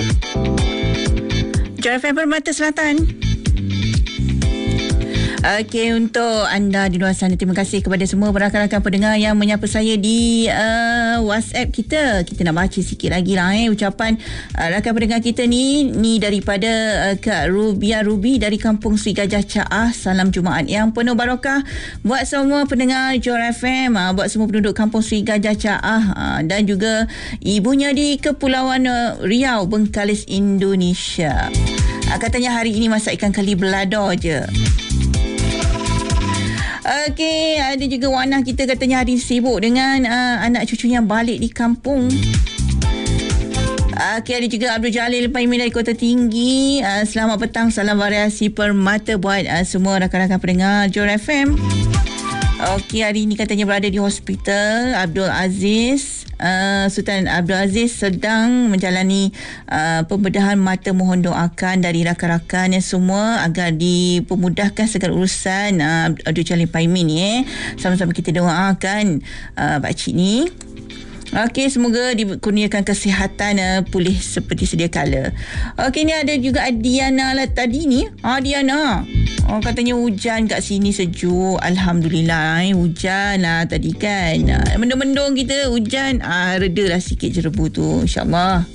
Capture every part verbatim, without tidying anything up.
J F M Permata Selatan. Okey, untuk anda di luar sana, terima kasih kepada semua rakan-rakan pendengar yang menyapa saya di uh, WhatsApp kita. Kita nak baca sikit lagi lah eh, ucapan uh, rakan pendengar kita ni. Ni daripada uh, Kak Rubia Ruby dari Kampung Sri Gajah Caah. Salam Jumaat yang penuh barakah buat semua pendengar Johor F M, uh, buat semua penduduk Kampung Sri Gajah Caah, uh, dan juga ibunya di Kepulauan uh, Riau, Bengkalis, Indonesia. Uh, katanya hari ini masak ikan keli belada je. Okey, ada juga Wana kita katanya hari sibuk dengan uh, anak cucunya balik di kampung. Okey, ada juga Abdul Jalil Paimin dari Kota Tinggi. Uh, selamat petang, salam variasi permata buat uh, semua rakan-rakan pendengar Johor F M. Okey, hari ini katanya berada di hospital. Abdul Aziz, uh, Sultan Abdul Aziz sedang menjalani uh, pembedahan mata. Mohon doakan dari rakan-rakan yang semua agar dipermudahkan segala urusan uh, Abdul Jalil Paimin ni eh. Sama-sama kita doakan uh, pakcik ni. Okey, semoga dikurniakan kesihatan uh, pulih seperti sedia kala. Okey, ni ada juga Diana lah tadi ni. Ah, Diana. Oh, katanya hujan kat sini sejuk. Alhamdulillah, eh, hujan lah tadi kan. Ah, mendung-mendung kita hujan. Ah, reda lah sikit jerebu tu, insyaAllah.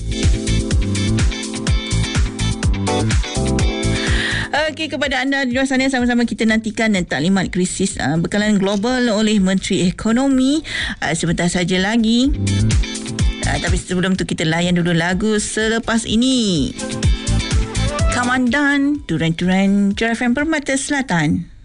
Okey, kepada anda di luar sana, sama-sama kita nantikan dan taklimat krisis uh, bekalan global oleh Menteri Ekonomi uh, sebentar saja lagi. Uh, tapi sebelum tu kita layan dulu lagu selepas ini. Komandan Duran Duran Johor F M Permata Selatan.